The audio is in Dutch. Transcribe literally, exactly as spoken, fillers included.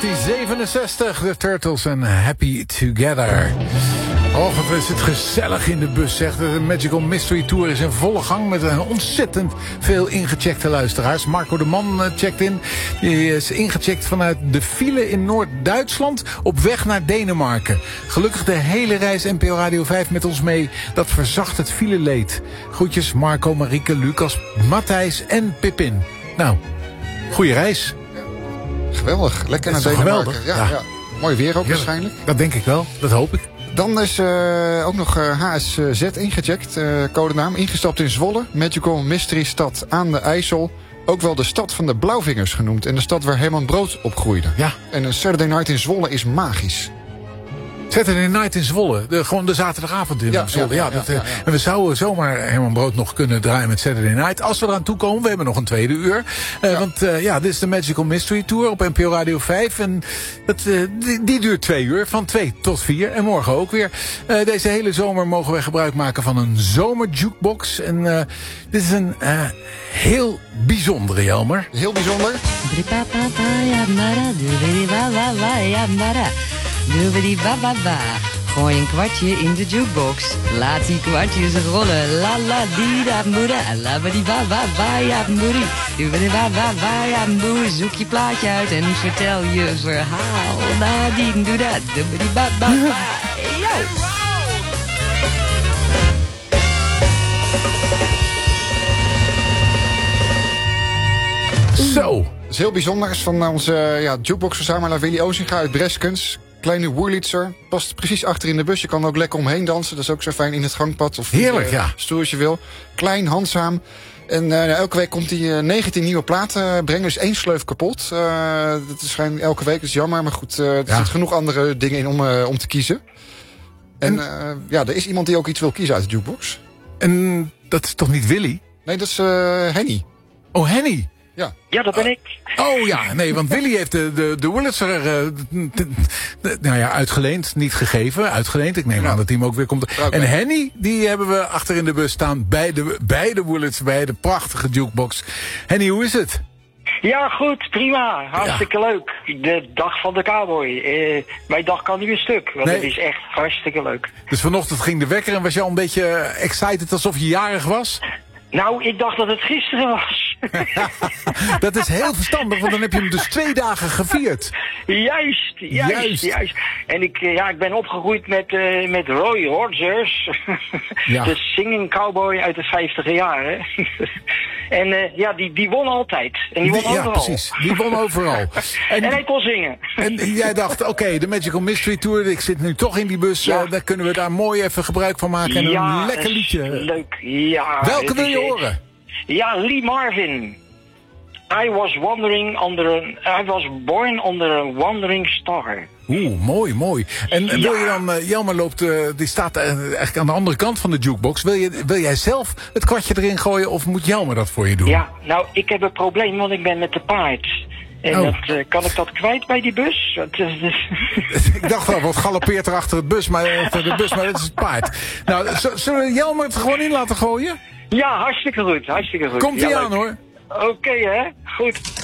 negentien zevenenzestig, The Turtles en Happy Together. Oh, wat is het gezellig in de bus, zeg. De Magical Mystery Tour is in volle gang met een ontzettend veel ingecheckte luisteraars. Marco de Man checkt in. Die is ingecheckt vanuit de file in Noord-Duitsland op weg naar Denemarken. Gelukkig de hele reis N P O Radio vijf met ons mee. Dat verzacht het fileleed. Groetjes Marco, Marieke, Lucas, Matthijs en Pippin. Nou, goeie reis. Geweldig, lekker naar Denemarken. Geweldig, ja, ja. ja. Mooi weer ook Ja, waarschijnlijk. Dat denk ik wel, dat hoop ik. Dan is uh, ook nog uh, H S Z ingecheckt, uh, codenaam. Ingestapt in Zwolle, Magical Mystery Stad aan de IJssel. Ook wel de stad van de Blauwvingers genoemd. En de stad waar Herman Brood opgroeide. Ja. En een Saturday Night in Zwolle is magisch. Saturday Night in Zwolle. De, gewoon de zaterdagavond in Ja, Zwolle. Ja, ja, dat, ja, ja, ja. En we zouden zomaar Herman Brood nog kunnen draaien met Saturday Night. Als we eraan toe komen. We hebben nog een tweede uur. Uh, Ja. Want uh, ja, dit is de Magical Mystery Tour op N P O Radio vijf. En dat, uh, die, die duurt twee uur. Van twee tot vier. En morgen ook weer. Uh, deze hele zomer mogen wij gebruik maken van een zomerjukebox. En uh, dit is een uh, heel bijzondere, Jelmer. Heel bijzonder. Doobidi-ba-ba-ba. Gooi een kwartje in de jukebox. Laat die kwartjes rollen. La la di da moeda. La ba di ba ba ba ja moedi. Doobidi ba ba ba ja moe. Zoek je plaatje uit en vertel je verhaal. La di doe dat. Doobidi ba ba ba. Yo. Zo. Dat is heel bijzonder. Is van onze uh, ja, jukebox-verzamelaar Willy Ozinga uit Breskens. Kleine Woerlitzer. Past precies achter in de bus. Je kan er ook lekker omheen dansen. Dat is ook zo fijn in het gangpad. Of Heerlijk, uh, ja. stoel als je wil. Klein, handzaam. En uh, elke week komt hij uh, negentien nieuwe platen brengen. Dus één sleuf kapot. Uh, dat is geen elke week. Dat is jammer. Maar goed, uh, er Ja. zitten genoeg andere dingen in om, uh, om te kiezen. En uh, ja, er is iemand die ook iets wil kiezen uit de jukebox. En dat is toch niet Willy? Nee, dat is uh, Henny. Oh, Henny. Ja. Ja, dat ben ik. Oh ja, nee, want Willy heeft de, de, de Wurlitzer uh, nou ja, uitgeleend, niet gegeven, uitgeleend. Ik neem Ja. aan dat hij hem ook weer komt. Oké. En Henny, die hebben we achter in de bus staan bij de, bij de Wurlitzer, bij de prachtige jukebox. Henny, hoe is het? Ja, goed, prima. Hartstikke leuk. De dag van de cowboy. Eh, mijn dag kan niet meer stuk, want Nee. het is echt hartstikke leuk. Dus vanochtend ging de wekker en was je al een beetje excited alsof je jarig was? Nou, ik dacht dat het gisteren was. Dat is heel verstandig, want dan heb je hem dus twee dagen gevierd. Juist, juist, Juist. juist, En ik, eh, ja, ik ben opgegroeid met, uh, met Roy Rogers. Ja. De singing cowboy uit de vijftiger jaren. En uh, ja, die, die won altijd. En die won ja, overal. precies. Die won overal. En hij kon zingen. En jij dacht, oké, okay, de Magical Mystery Tour, ik zit nu toch in die bus, Ja. uh, daar kunnen we daar mooi even gebruik van maken en Ja, een lekker dat is liedje. Leuk, ja. Welke het wil is je echt- horen? Ja, Lee Marvin. I was wandering under a, I was born under a wandering star. Oeh, mooi, mooi. En Ja. wil je dan, uh, Jelmer loopt, uh, die staat uh, eigenlijk aan de andere kant van de jukebox. Wil, je, wil jij zelf het kwartje erin gooien of moet Jelmer dat voor je doen? Ja, nou, ik heb een probleem, want ik ben met de paard. En Oh. dat, uh, kan ik dat kwijt bij die bus? Dat is, Ik dacht wel, wat galoppeert er achter het bus, maar, achter de bus, maar dat is het paard. Nou, z- zullen we Jelmer het er gewoon in laten gooien? ja, hartstikke goed, hartstikke goed. Komt ie Ja, aan leuk. hoor. Oké, hè? Goed.